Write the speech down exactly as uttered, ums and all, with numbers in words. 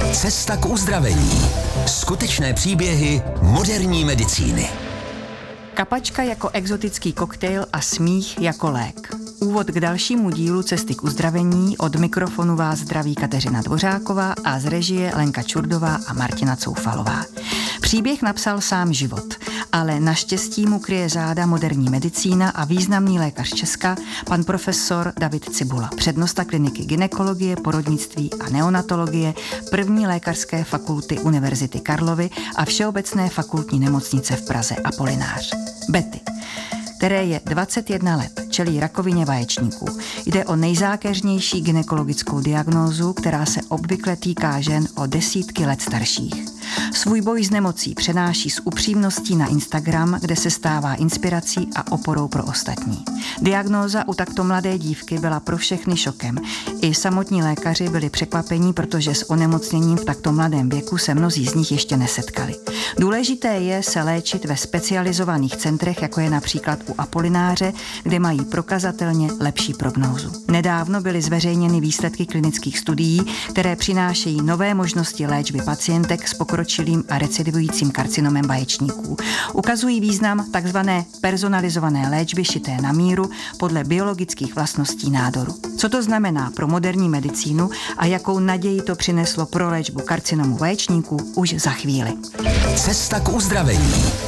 Cesta k uzdravení. Skutečné příběhy moderní medicíny. Kapačka jako exotický koktejl a smích jako lék. Úvod k dalšímu dílu Cesty k uzdravení. Od mikrofonu vás zdraví Kateřina Dvořáková a z režie Lenka Čurdová a Martina Coufalová. Příběh napsal sám život, ale naštěstí mu kryje záda moderní medicína a významný lékař Česka, pan profesor David Cibula, přednosta kliniky gynekologie, porodnictví a neonatologie, první lékařské fakulty Univerzity Karlovy a Všeobecné fakultní nemocnice v Praze Apolinář. Betty, které je dvacet jedna let, čelí rakovině vaječníků. Jde o nejzákeřnější gynekologickou diagnózu, která se obvykle týká žen o desítky let starších. Svůj boj s nemocí přenáší s upřímností na Instagram, kde se stává inspirací a oporou pro ostatní. Diagnóza u takto mladé dívky byla pro všechny šokem. I samotní lékaři byli překvapení, protože s onemocněním v takto mladém věku se mnozí z nich ještě nesetkali. Důležité je se léčit ve specializovaných centrech, jako je například u Apolináře, kde mají prokazatelně lepší prognózu. Nedávno byly zveřejněny výsledky klinických studií, které přinášejí nové možnosti léčby pacientek s pokročilým a recidivujícím karcinomem vaječníků. Ukazují význam takzvané personalizované léčby šité na míru podle biologických vlastností nádoru. Co to znamená pro moderní medicínu a jakou naději to přineslo pro léčbu karcinomu vaječníků, už za chvíli. Cesta k uzdravení.